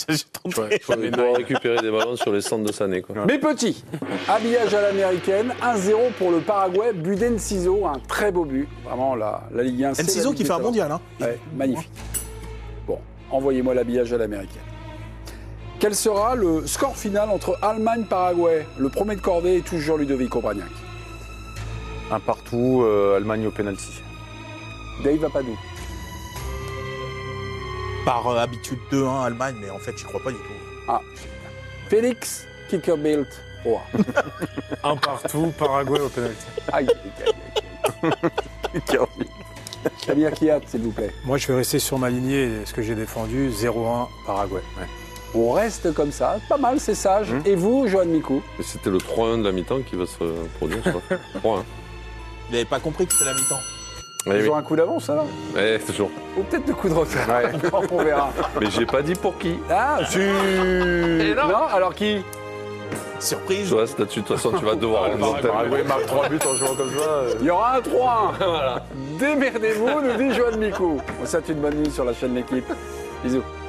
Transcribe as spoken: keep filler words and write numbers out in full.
J'ai tenté. Il doit récupérer des ballons sur les centres de Sané. Quoi. Mes petits, habillage à l'américaine, un zéro pour le Paraguay, but d'Enciso, un très beau but. Vraiment, la, la Ligue un. Enciso qui fait un mondial. Hein. Ouais, magnifique. Bon, envoyez-moi l'habillage à l'américaine. Quel sera le score final entre Allemagne-Paraguay? Le premier de cordée est toujours Ludovico Bragnac. Un partout, euh, Allemagne au pénalty. Dave Apadou. Par euh, habitude deux un Allemagne, mais en fait, j'y crois pas du tout. Ah. Félix Kickerbilt. Oh. Un partout, Paraguay au pénalty. Aïe, aïe, aïe, aïe. Samir Kiat, s'il vous plaît. Moi, je vais rester sur ma lignée, ce que j'ai défendu, zéro un Paraguay. Ouais. On reste comme ça, pas mal, c'est sage. Mmh. Et vous, Johan Mikou? C'était le trois un de la mi-temps qui va se produire, je crois. trois un. Vous n'avez pas compris que c'était la mi-temps. Ouais, toujours oui. Un coup d'avance, alors? Oui, toujours. Ou peut-être deux coups de retard. Ouais. On verra. Mais j'ai pas dit pour qui. Ah, si. non. non, alors qui? Surprise. Tu vois, de toute façon, tu vas devoir aller dans le Paraguay marque trois buts en jouant comme ça. Il y aura un trois un. Voilà. Démerdez-vous, nous dit Johan Mikou. On vous souhaite une bonne nuit sur la chaîne L'Équipe. Bisous.